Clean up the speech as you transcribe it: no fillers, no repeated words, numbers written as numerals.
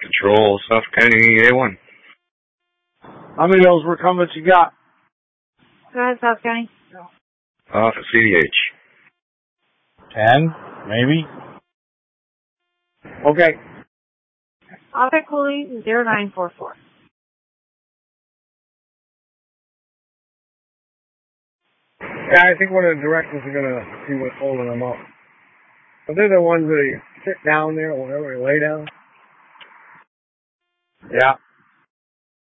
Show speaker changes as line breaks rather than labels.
Control, South County A1.
How many of those recumbents you got?
Go ahead, South County.
Off at CDH.
10, maybe? Okay.
Off at Cooley, 0944.
Yeah, I think one of the directors are going to see what's holding them up. But they're the ones that sit down there or whatever, they lay down. Yeah.